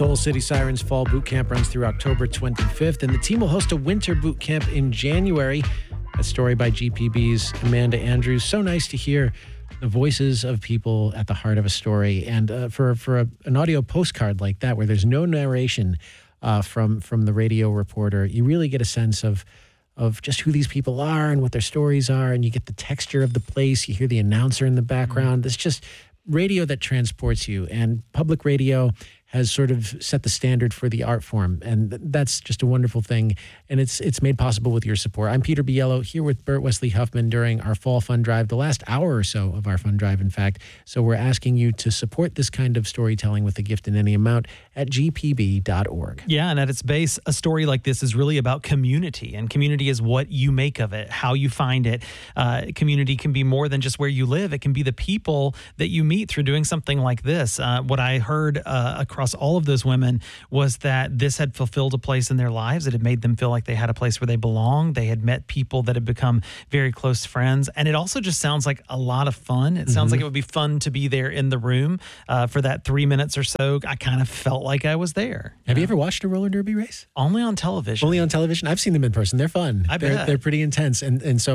Soul City Sirens Fall Boot Camp runs through October 25th, and the team will host a winter boot camp in January. A story by GPB's Amanda Andrews. So nice to hear the voices of people at the heart of a story. And for an audio postcard like that, where there's no narration from the radio reporter, you really get a sense of just who these people are and what their stories are, and you get the texture of the place. You hear the announcer in the background. It's just radio that transports you, and public radio has sort of set the standard for the art form, and that's just a wonderful thing, and it's made possible with your support. I'm Peter Biello, here with Bert Wesley Huffman during our Fall Fund Drive, the last hour or so of our fund drive, in fact. So we're asking you to support this kind of storytelling with a gift in any amount at gpb.org. Yeah, and at its base, a story like this is really about community, and community is what you make of it, how you find it. Community can be more than just where you live. It can be the people that you meet through doing something like this. What I heard across all of those women was that this had fulfilled a place in their lives. It had made them feel like they had a place where they belong. They had met people that had become very close friends. And it also just sounds like a lot of fun. It sounds like it would be fun to be there in the room for that 3 minutes or so. I kind of felt like I was there. Have you ever watched a roller derby race? Only on television. Only on television? I've seen them in person. They're fun. I bet. They're pretty intense. And so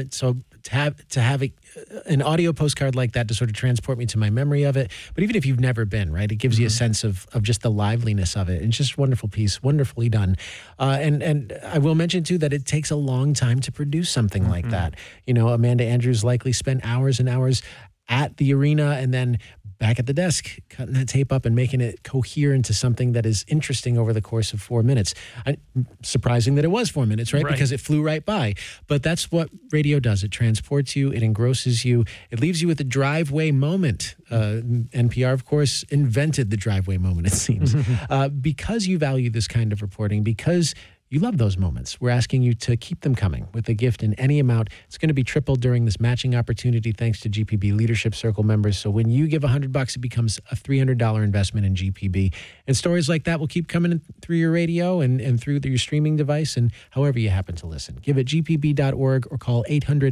to have an audio postcard like that to sort of transport me to my memory of it. But even if you've never been, right, it gives you a sense of just the liveliness of it. It's just a wonderful piece, wonderfully done. And I will mention, too, that it takes a long time to produce something like that. You know, Amanda Andrews likely spent hours and hours at the arena and then back at the desk, cutting that tape up and making it cohere into something that is interesting over the course of 4 minutes. Surprising that it was 4 minutes, right? Because it flew right by. But that's what radio does. It transports you. It engrosses you. It leaves you with a driveway moment. NPR, of course, invented the driveway moment, it seems. Because you value this kind of reporting, because you love those moments, we're asking you to keep them coming with a gift in any amount. It's going to be tripled during this matching opportunity thanks to GPB Leadership Circle members. So when you give $100, it becomes a $300 investment in GPB. And stories like that will keep coming in through your radio and through your streaming device and however you happen to listen. Give at gpb.org or call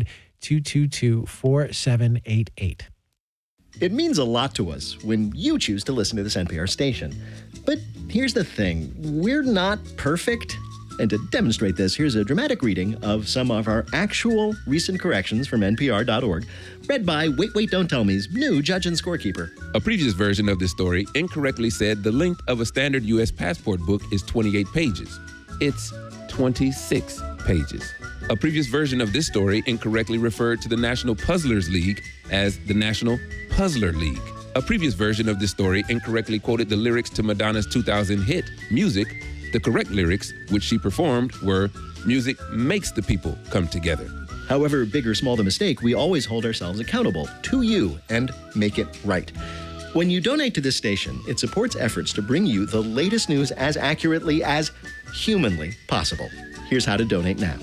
800-222-4788. It means a lot to us when you choose to listen to this NPR station. But here's the thing. We're not perfect. And to demonstrate this, here's a dramatic reading of some of our actual recent corrections from NPR.org, read by Wait, Don't Tell Me's new judge and scorekeeper. A previous version of this story incorrectly said the length of a standard U.S. passport book is 28 pages. It's 26 pages. A previous version of this story incorrectly referred to the National Puzzlers League as the National Puzzler League. A previous version of this story incorrectly quoted the lyrics to Madonna's 2000 hit, Music. The correct lyrics, which she performed, were, "Music makes the people come together." However big or small the mistake, we always hold ourselves accountable to you and make it right. When you donate to this station, it supports efforts to bring you the latest news as accurately as humanly possible. Here's how to donate now.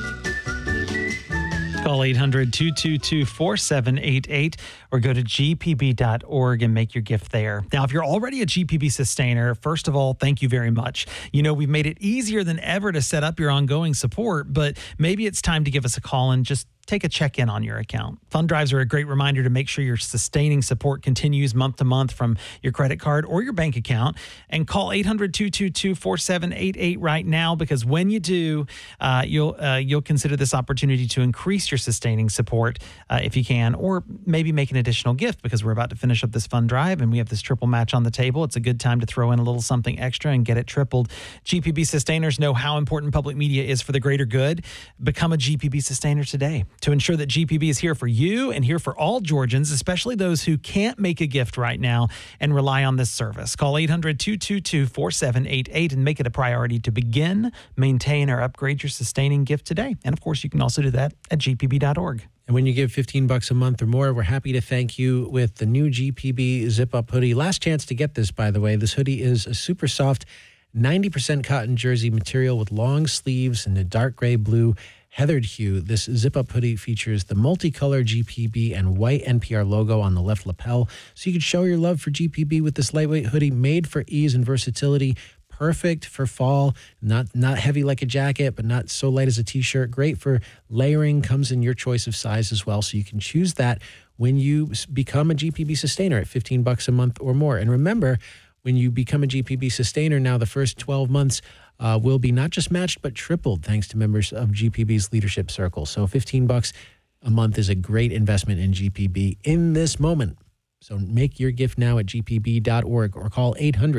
Call 800-222-4788 or go to gpb.org and make your gift there. Now, if you're already a GPB sustainer, first of all, thank you very much. You know, we've made it easier than ever to set up your ongoing support, but maybe it's time to give us a call and just take a check-in on your account. Fund drives are a great reminder to make sure your sustaining support continues month to month from your credit card or your bank account. And call 800-222-4788 right now, because when you do, you'll consider this opportunity to increase your sustaining support if you can, or maybe make an additional gift, because we're about to finish up this fund drive and we have this triple match on the table. It's a good time to throw in a little something extra and get it tripled. GPB sustainers know how important public media is for the greater good. Become a GPB sustainer today to ensure that GPB is here for you and here for all Georgians, especially those who can't make a gift right now and rely on this service. Call 800-222-4788 and make it a priority to begin, maintain, or upgrade your sustaining gift today. And of course, you can also do that at gpb.org. And when you give $15 a month or more, we're happy to thank you with the new GPB Zip-Up hoodie. Last chance to get this, by the way. This hoodie is a super soft 90% cotton jersey material with long sleeves and a dark gray blue heathered hue. This zip-up hoodie features the multicolor GPB and white NPR logo on the left lapel, so you can show your love for GPB with this lightweight hoodie made for ease and versatility. Perfect for fall, not heavy like a jacket, but not so light as a t-shirt. Great for layering, comes in your choice of size as well, so you can choose that when you become a GPB sustainer at $15 a month or more. And remember, When you become a GPB sustainer, now the first 12 months will be not just matched, but tripled thanks to members of GPB's Leadership Circle. So $15 a month is a great investment in GPB in this moment. So make your gift now at gpb.org or call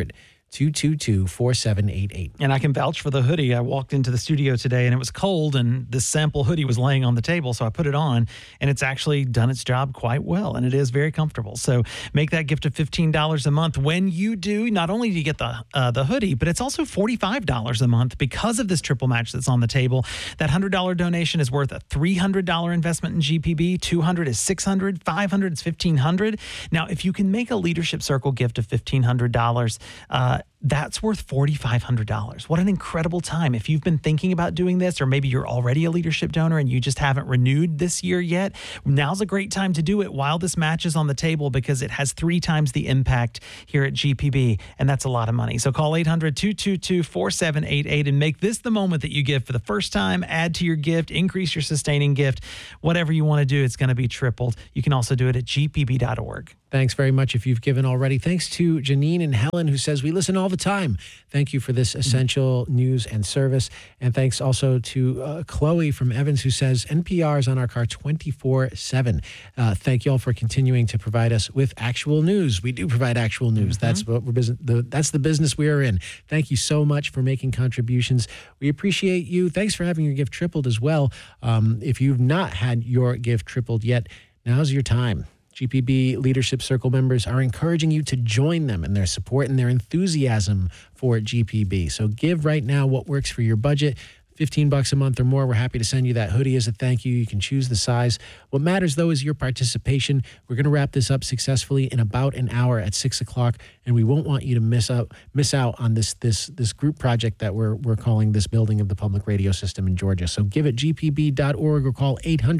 800-222-4788. And I can vouch for the hoodie. I walked into the studio today and it was cold and this sample hoodie was laying on the table. So I put it on and it's actually done its job quite well. And it is very comfortable. So make that gift of $15 a month. When you do, not only do you get the hoodie, but it's also $45 a month because of this triple match that's on the table. That $100 donation is worth a $300 investment in GPB. $200 is $600. $500 is $1,500. Now, if you can make a Leadership Circle gift of $1,500, that's worth $4,500. What an incredible time. If you've been thinking about doing this, or maybe you're already a leadership donor and you just haven't renewed this year yet, now's a great time to do it while this match is on the table because it has 3 times the impact here at GPB, and that's a lot of money. So call 800-222-4788 and make this the moment that you give for the first time. Add to your gift, increase your sustaining gift. Whatever you want to do, it's going to be tripled. You can also do it at gpb.org. Thanks very much if you've given already. Thanks to Janine and Helen, who says, we listen all the time. Thank you for this essential news and service. And thanks also to Chloe from Evans, who says, NPR is on our car 24/7. Thank you all for continuing to provide us with actual news. We do provide actual news. That's what that's the business we are in. Thank you so much for making contributions. We appreciate you. Thanks for having your gift tripled as well. If you've not had your gift tripled yet, now's your time. GPB Leadership Circle members are encouraging you to join them in their support and their enthusiasm for GPB. So give right now what works for your budget. $15 a month or more. We're happy to send you that hoodie as a thank you. You can choose the size. What matters, though, is your participation. We're going to wrap this up successfully in about an hour at 6 o'clock, and we won't want you to miss out on this group project that we're calling this building of the public radio system in Georgia. So give at gpb.org or call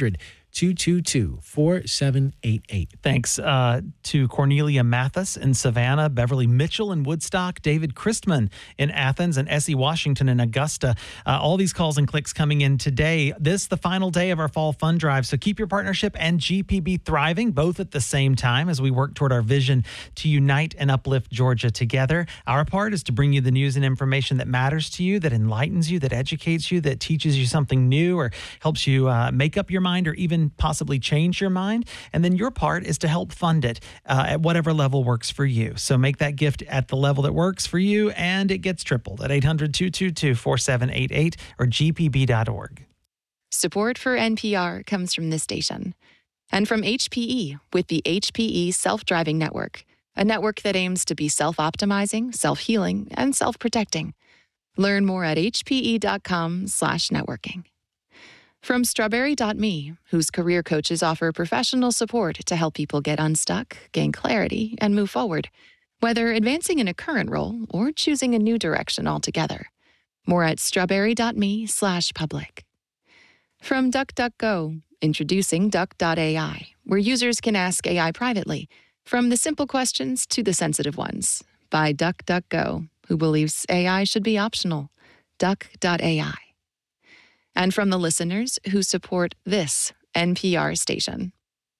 800-222-4788. Thanks to Cornelia Mathis in Savannah, Beverly Mitchell in Woodstock, David Christman in Athens, and Essie Washington in Augusta. All these calls and clicks coming in today. This the final day of our fall fund drive. So keep your partnership and GPB thriving, both at the same time as we work toward our vision to unite and uplift Georgia together. Our part is to bring you the news and information that matters to you, that enlightens you, that educates you, that teaches you something new or helps you make up your mind or even possibly change your mind. And then your part is to help fund it at whatever level works for you. So make that gift at the level that works for you, and it gets tripled at 800-222-4788 or gpb.org. Support for NPR comes from this station and from HPE with the HPE Self-Driving Network, a network that aims to be self-optimizing, self-healing, and self-protecting. Learn more at hpe.com/networking. From Strawberry.me, whose career coaches offer professional support to help people get unstuck, gain clarity, and move forward, whether advancing in a current role or choosing a new direction altogether. More at strawberry.me/public. From DuckDuckGo, introducing Duck.ai, where users can ask AI privately, from the simple questions to the sensitive ones, by DuckDuckGo, who believes AI should be optional. Duck.ai. And from the listeners who support this NPR station.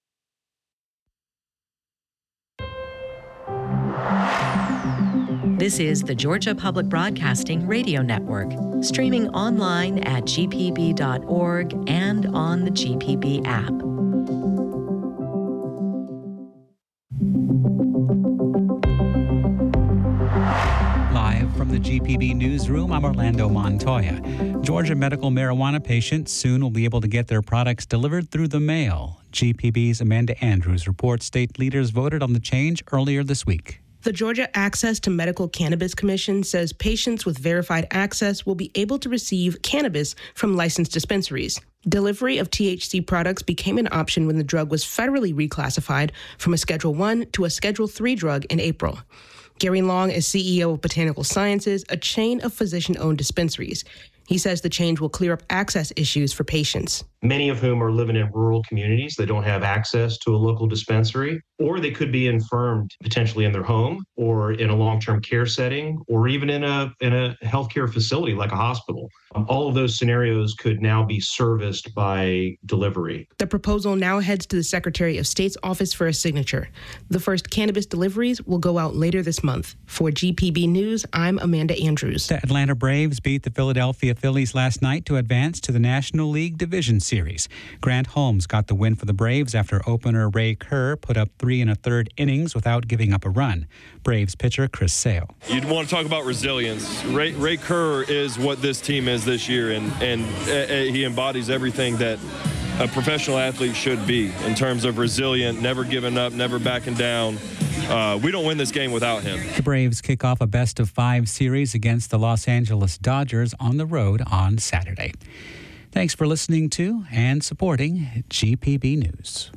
This is the Georgia Public Broadcasting Radio Network, streaming online at gpb.org and on the GPB app. Live from the GPB newsroom, I'm Orlando Montoya. Georgia medical marijuana patients soon will be able to get their products delivered through the mail. GPB's Amanda Andrews reports state leaders voted on the change earlier this week. The Georgia Access to Medical Cannabis Commission says patients with verified access will be able to receive cannabis from licensed dispensaries. Delivery of THC products became an option when the drug was federally reclassified from a Schedule I to a Schedule III drug in April. Gary Long is CEO of Botanical Sciences, a chain of physician-owned dispensaries. He says the change will clear up access issues for patients. Many of whom are living in rural communities that don't have access to a local dispensary, or they could be infirmed potentially in their home or in a long-term care setting, or even in a healthcare facility like a hospital. All of those scenarios could now be serviced by delivery. The proposal now heads to the Secretary of State's office for a signature. The first cannabis deliveries will go out later this month. For GPB News, I'm Amanda Andrews. The Atlanta Braves beat the Philadelphia Phillies last night to advance to the National League Division Series. Grant Holmes got the win for the Braves after opener Ray Kerr put up 3 1/3 innings without giving up a run. Braves pitcher Chris Sale. You'd want to talk about resilience. Ray Kerr is what this team is this year, and he embodies everything that a professional athlete should be in terms of resilient, never giving up, never backing down. We don't win this game without him. The Braves kick off a best-of-5 series against the Los Angeles Dodgers on the road on Saturday. Thanks for listening to and supporting GPB News.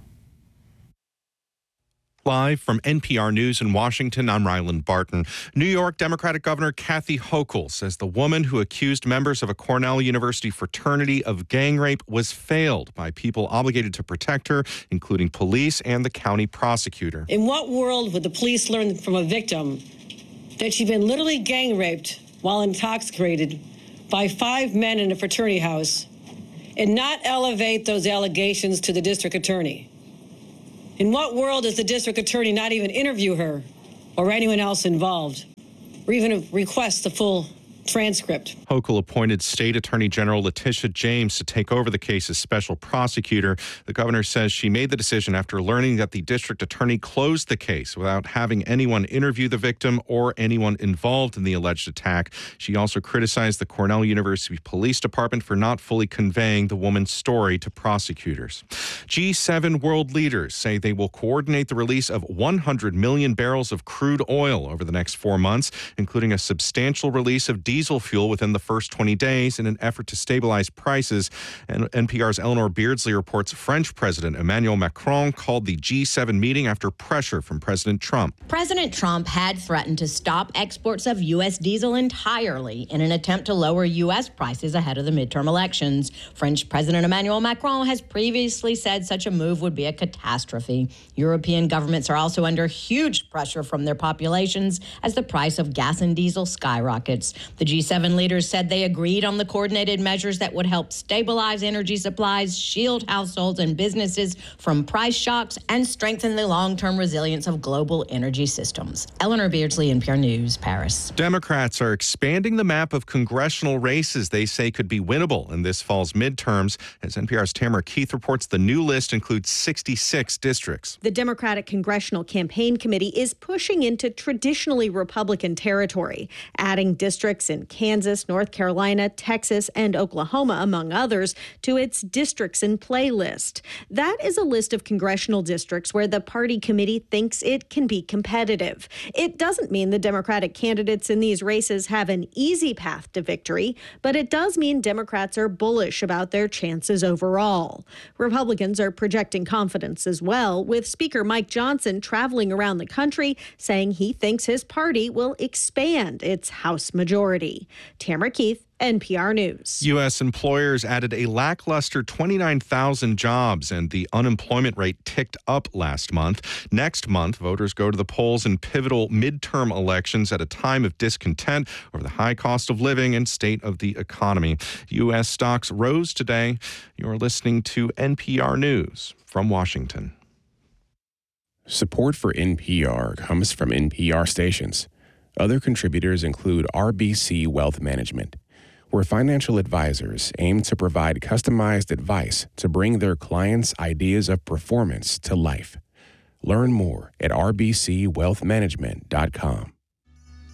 Live from NPR News in Washington, I'm Ryland Barton. New York Democratic Governor Kathy Hochul says the woman who accused members of a Cornell University fraternity of gang rape was failed by people obligated to protect her, including police and the county prosecutor. In what world would the police learn from a victim that she'd been literally gang raped while intoxicated by 5 men in a fraternity house and not elevate those allegations to the district attorney? In what world does the district attorney not even interview her or anyone else involved, or even request the full transcript? Hochul appointed State Attorney General Letitia James to take over the case as special prosecutor. The governor says she made the decision after learning that the district attorney closed the case without having anyone interview the victim or anyone involved in the alleged attack. She also criticized the Cornell University Police Department for not fully conveying the woman's story to prosecutors. G7 world leaders say they will coordinate the release of 100 million barrels of crude oil over the next 4 months, including a substantial release of diesel fuel within the first 20 days in an effort to stabilize prices. And NPR's Eleanor Beardsley reports French President Emmanuel Macron called the G7 meeting after pressure from President Trump. President Trump had threatened to stop exports of U.S. diesel entirely in an attempt to lower U.S. prices ahead of the midterm elections. French President Emmanuel Macron has previously said such a move would be a catastrophe. European governments are also under huge pressure from their populations as the price of gas and diesel skyrockets. The G7 leaders said they agreed on the coordinated measures that would help stabilize energy supplies, shield households and businesses from price shocks, and strengthen the long-term resilience of global energy systems. Eleanor Beardsley, NPR News, Paris. Democrats are expanding the map of congressional races they say could be winnable in this fall's midterms. As NPR's Tamara Keith reports, the new list includes 66 districts. The Democratic Congressional Campaign Committee is pushing into traditionally Republican territory, adding districts in Kansas, North Carolina, Texas, and Oklahoma, among others, to its districts in play list. That is a list of congressional districts where the party committee thinks it can be competitive. It doesn't mean the Democratic candidates in these races have an easy path to victory, but it does mean Democrats are bullish about their chances overall. Republicans are projecting confidence as well, with Speaker Mike Johnson traveling around the country saying he thinks his party will expand its House majority. Tamara Keith, NPR News. U.S. employers added a lackluster 29,000 jobs, and the unemployment rate ticked up last month. Next month, voters go to the polls in pivotal midterm elections at a time of discontent over the high cost of living and state of the economy. U.S. stocks rose today. You're listening to NPR News from Washington. Support for NPR comes from NPR stations. Other contributors include RBC Wealth Management, where financial advisors aim to provide customized advice to bring their clients' ideas of performance to life. Learn more at rbcwealthmanagement.com.